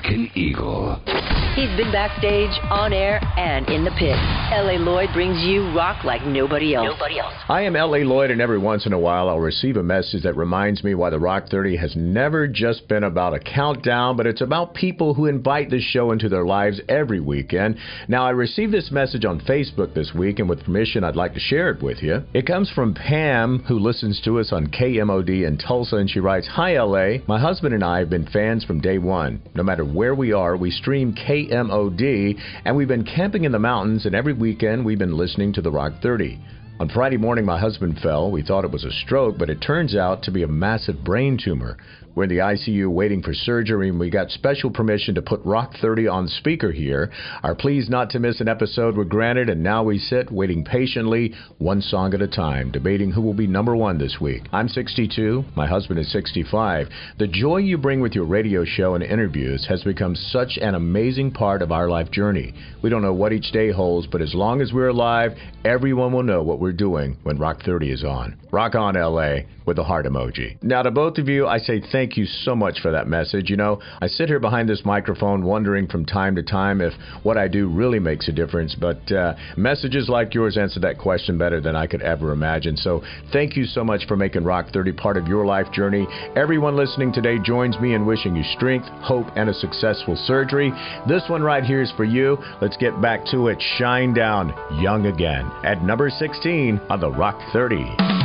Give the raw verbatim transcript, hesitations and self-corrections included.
American Eagle. He's been backstage, on air, and in the pit. L A. Lloyd brings you rock like nobody else. Nobody else. I am L A. Lloyd, and every once in a while I'll receive a message that reminds me why the Rock thirty has never just been about a countdown, but it's about people who invite this show into their lives every weekend. Now, I received this message on Facebook this week, and with permission, I'd like to share it with you. It comes from Pam, who listens to us on K M O D in Tulsa, and she writes, "Hi, L A. My husband and I have been fans from day one. No matter where we are, we stream K M O D, and we've been camping in the mountains, and every weekend we've been listening to the Rock thirty. On Friday morning, my husband fell. We thought it was a stroke, but it turns out to be a massive brain tumor. We're in the I C U waiting for surgery, and we got special permission to put Rock thirty on speaker here. Our pleas not to miss an episode were granted, and now we sit waiting patiently, one song at a time, debating who will be number one this week. I'm sixty-two. My husband is sixty-five. The joy you bring with your radio show and interviews has become such an amazing part of our life journey. We don't know what each day holds, but as long as we're alive, everyone will know what we're doing when Rock thirty is on. Rock on, L A, with a heart emoji." Now, to both of you, I say thank you so much for that message. You know, I sit here behind this microphone wondering from time to time if what I do really makes a difference, but uh, messages like yours answer that question better than I could ever imagine. So thank you so much for making Rock thirty part of your life journey. Everyone listening today joins me in wishing you strength, hope, and a successful surgery. This one right here is for you. Let's get back to it. Shine Down, Young Again, at number sixteen on the Rock thirty.